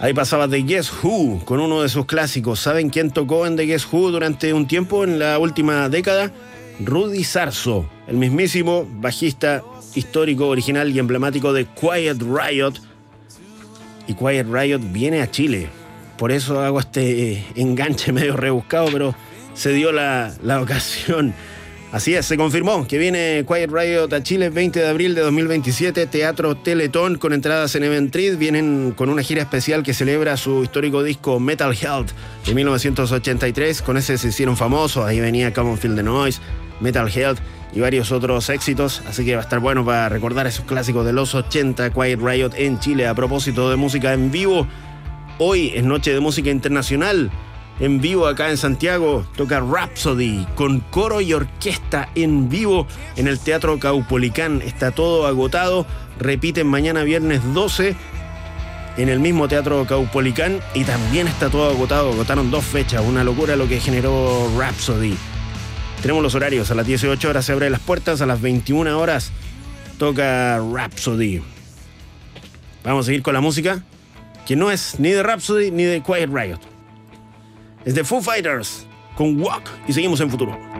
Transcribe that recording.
Ahí pasaba The Guess Who con uno de sus clásicos. ¿Saben quién tocó en The Guess Who durante un tiempo en la última década? Rudy Sarzo, el mismísimo bajista histórico, original y emblemático de Quiet Riot. Y Quiet Riot viene a Chile. Por eso hago este enganche medio rebuscado, pero se dio la ocasión. Así es, se confirmó que viene Quiet Riot a Chile el 20 de abril de 2027, Teatro Teletón, con entradas en Eventrid. Vienen con una gira especial que celebra su histórico disco Metal Health de 1983. Con ese se hicieron famosos, ahí venía Come On Feel the Noise, Metal Health y varios otros éxitos. Así que va a estar bueno para recordar esos clásicos de los 80, Quiet Riot en Chile. A propósito de música en vivo, hoy es Noche de Música Internacional. En vivo acá en Santiago toca Rhapsody con coro y orquesta en vivo en el Teatro Caupolicán. Está todo agotado. Repiten mañana viernes 12 en el mismo Teatro Caupolicán y también está todo agotado. Agotaron 2 fechas, una locura lo que generó Rhapsody. Tenemos los horarios: a las 18 horas se abren las puertas, a las 21 horas toca Rhapsody. Vamos a seguir con la música que no es ni de Rhapsody ni de Quiet Riot. Es de Foo Fighters con Walk y seguimos en Futuro.